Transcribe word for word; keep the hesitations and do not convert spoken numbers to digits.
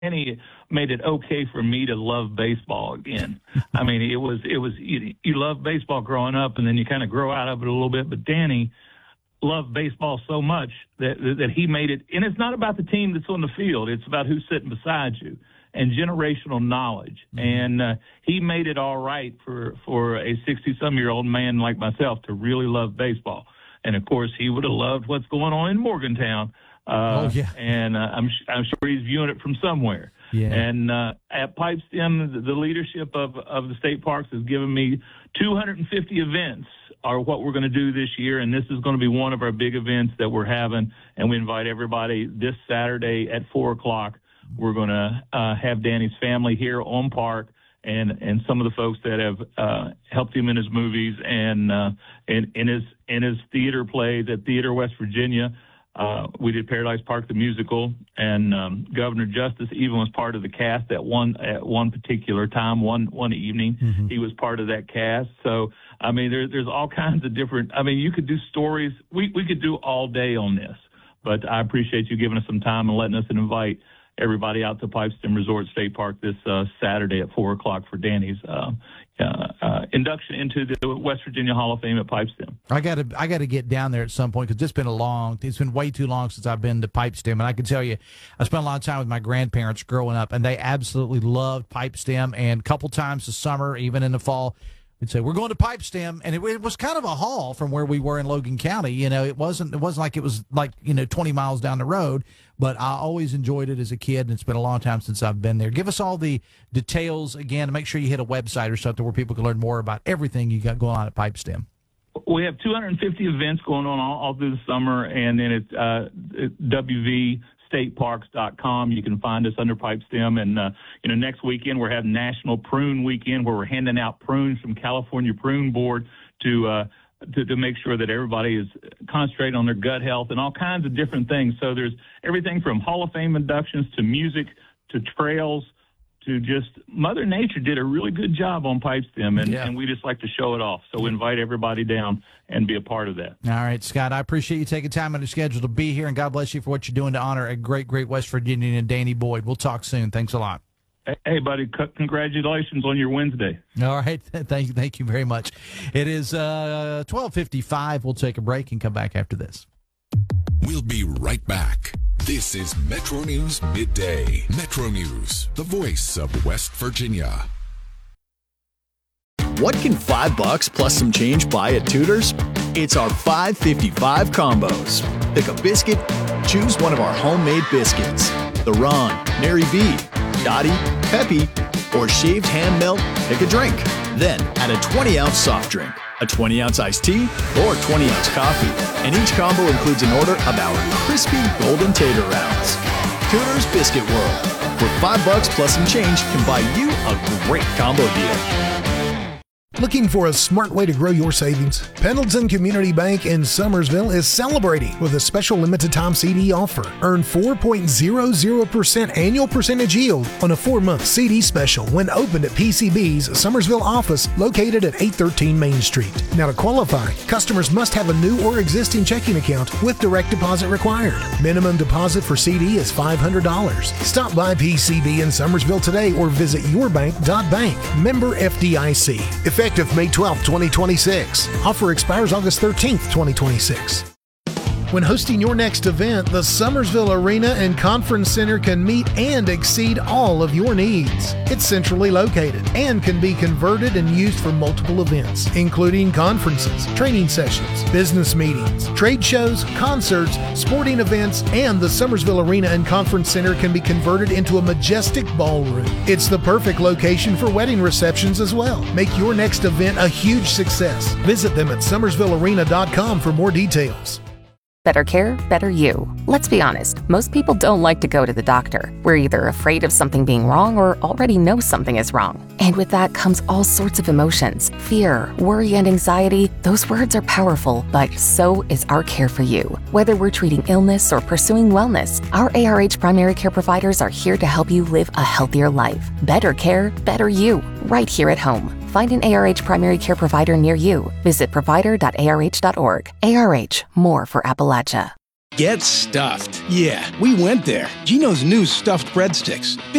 Danny made it okay for me to love baseball again. I mean, it was it was you, you love baseball growing up, and then you kind of grow out of it a little bit. But Danny loved baseball so much that that he made it. And it's not about the team that's on the field; it's about who's sitting beside you and generational knowledge. Mm-hmm. And uh, he made it all right for for a sixty-some-year-old man like myself to really love baseball. And of course, he would have loved what's going on in Morgantown. Uh, oh, yeah. And uh, I'm I'm sure he's viewing it from somewhere. Yeah. And uh, at Pipestem, the, the leadership of, of the state parks has given me two hundred fifty events are what we're going to do this year, and this is going to be one of our big events that we're having, and we invite everybody this Saturday at four o'clock. We're going to uh, have Danny's family here on park, and, and some of the folks that have uh, helped him in his movies and uh, in, in his in his theater plays at Theater West Virginia. Uh, we did Paradise Park the musical, and um, Governor Justice even was part of the cast at one at one particular time, one one evening. Mm-hmm. He was part of that cast. So, I mean, there, there's all kinds of different. I mean, you could do stories. We we could do all day on this, but I appreciate you giving us some time and letting us invite everybody out to Pipestem Resort State Park this uh, Saturday at four o'clock for Danny's uh, uh, uh, induction into the West Virginia Hall of Fame at Pipestem. I got to I got to get down there at some point because it's been a long, it's been way too long since I've been to Pipestem, and I can tell you, I spent a lot of time with my grandparents growing up, and they absolutely loved Pipestem. And a couple times this summer, even in the fall, we'd say we're going to Pipestem, and it, it was kind of a haul from where we were in Logan County. You know, it wasn't it wasn't like it was like you know twenty miles down the road. But I always enjoyed it as a kid, and it's been a long time since I've been there. Give us all the details again, and make sure you hit a website or something where people can learn more about everything you got going on at Pipestem. We have two hundred fifty events going on all, all through the summer, and then it's uh, W V state parks dot com. You can find us under Pipestem. And, uh, you know, next weekend we're having National Prune Weekend where we're handing out prunes from California Prune Board to uh, To, to make sure that everybody is concentrating on their gut health and all kinds of different things. So there's everything from Hall of Fame inductions to music to trails to just Mother Nature did a really good job on Pipestem, and, yeah. and we just like to show it off. So we invite everybody down and be a part of that. All right, Scott, I appreciate you taking time on your schedule to be here, and God bless you for what you're doing to honor a great, great West Virginian and Danny Boyd. We'll talk soon. Thanks a lot. Hey, buddy, congratulations on your Wednesday. All right. Thank you. Thank you very much. It is uh, twelve fifty-five. We'll take a break and come back after this. We'll be right back. This is Metro News Midday. Metro News, the voice of West Virginia. What can five bucks plus some change buy at Tudor's? It's our five fifty-five combos. Pick a biscuit, choose one of our homemade biscuits. The Ron, Mary B, Dottie, Peppy, or shaved ham melt, pick a drink. Then add a twenty ounce soft drink, a twenty ounce iced tea, or twenty ounce coffee. And each combo includes an order of our crispy golden tater rounds. Tudor's Biscuit World, where five bucks plus some change can buy you a great combo deal. Looking for a smart way to grow your savings? Pendleton Community Bank in Summersville is celebrating with a special limited time C D offer. Earn four point zero zero percent annual percentage yield on a four-month C D special when opened at P C B's Summersville office located at eight thirteen Main Street. Now to qualify, customers must have a new or existing checking account with direct deposit required. Minimum deposit for C D is five hundred dollars. Stop by P C B in Summersville today or visit your bank dot bank. Member F D I C. Effective May twelfth, twenty twenty-six. Offer expires August thirteenth, twenty twenty-six. When hosting your next event, the Summersville Arena and Conference Center can meet and exceed all of your needs. It's centrally located and can be converted and used for multiple events, including conferences, training sessions, business meetings, trade shows, concerts, sporting events, and the Summersville Arena and Conference Center can be converted into a majestic ballroom. It's the perfect location for wedding receptions as well. Make your next event a huge success. Visit them at summersville arena dot com for more details. Better care, better you. Let's be honest, most people don't like to go to the doctor. We're either afraid of something being wrong or already know something is wrong. And with that comes all sorts of emotions. Fear, worry, and anxiety. Those words are powerful, but so is our care for you. Whether we're treating illness or pursuing wellness, our A R H primary care providers are here to help you live a healthier life. Better care, better you. Right here at home. Find an A R H primary care provider near you. Visit provider dot A R H dot org. A R H, more for Appalachia. Get stuffed. Yeah, we went there. Gino's new stuffed breadsticks.